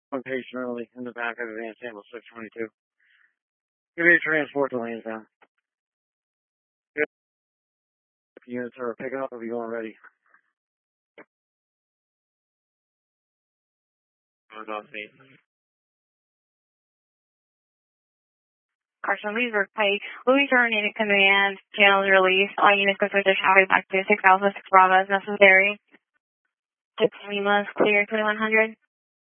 One patient early in the back of advanced sample 622. Give me a transport to Lansdowne. Good. Units are picking up. I'll be going ready. Carson Leesburg Pike. Louis Turn Unit Command. Channels released. All units go switch to traffic back to 6 Alpha 6 Bravo as necessary. 6 Lima's clear 2100.